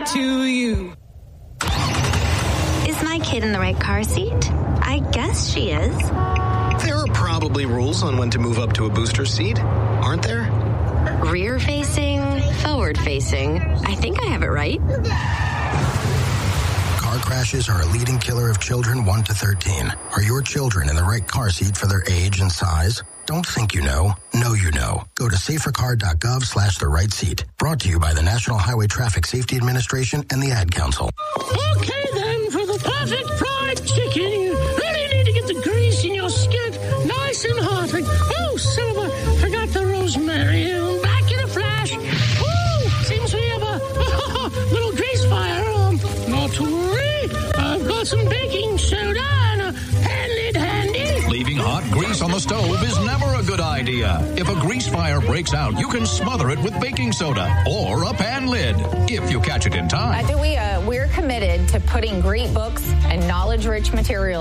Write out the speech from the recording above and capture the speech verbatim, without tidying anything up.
to you. Is my kid in the right car seat? I guess she is. There are probably rules on when to move up to a booster seat, aren't there? Rear-facing, forward-facing. I think I have it right. Car crashes are a leading killer of children one to thirteen. Are your children in the right car seat for their age and size? Don't think you know. Know you know. Go to safercar.gov slash the right seat. Brought to you by the National Highway Traffic Safety Administration and the Ad Council. Okay, then, for the perfect fried chicken, you really need to get the grease in your skillet nice and hot. Like, oh, son of a, forgot the rosemary. I'm back in a flash. Woo! Seems we have a little grease fire. Um, not to worry. I've got some baking soda and a pan lid handy. Leaving hot grease on the stove is never a good idea. If a grease fire breaks out, you can smother it with baking soda or a pan lid, if you catch it in time. At Dewey, uh, we're committed to putting great books and knowledge-rich materials